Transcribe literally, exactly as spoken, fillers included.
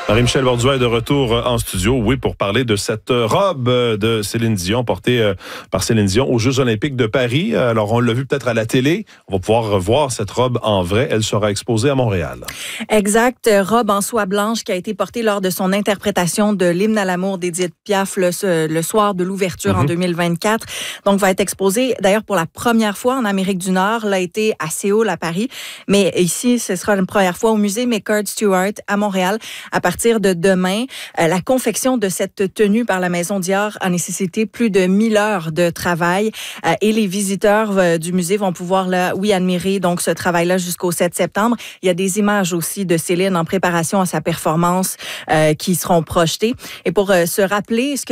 Marie-Michel Borduas est de retour en studio, oui, pour parler de cette robe de Céline Dion, portée par Céline Dion aux Jeux olympiques de Paris. Alors, on l'a vu peut-être à la télé. On va pouvoir revoir cette robe en vrai. Elle sera exposée à Montréal. Exact. Robe en soie blanche qui a été portée lors de son interprétation de l'hymne à l'amour d'Édith Piaf le, le soir de l'ouverture mm-hmm. en deux mille vingt-quatre. Donc, va être exposée, d'ailleurs, pour la première fois en Amérique du Nord. L'a été à Séoul, à Paris. Mais ici, ce sera la première fois au musée McCord Stewart à Montréal. À partir de demain, euh, la confection de cette tenue par la Maison Dior a nécessité plus de mille heures de travail euh, et les visiteurs euh, du musée vont pouvoir, là, oui, admirer donc ce travail-là jusqu'au sept septembre. Il y a des images aussi de Céline en préparation à sa performance euh, qui seront projetées. Et pour euh, se rappeler ce que